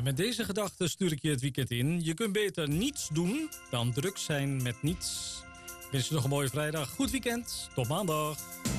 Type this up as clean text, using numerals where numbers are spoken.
En met deze gedachte stuur ik je het weekend in. Je kunt beter niets doen dan druk zijn met niets. Ik wens je nog een mooie vrijdag. Goed weekend. Tot maandag.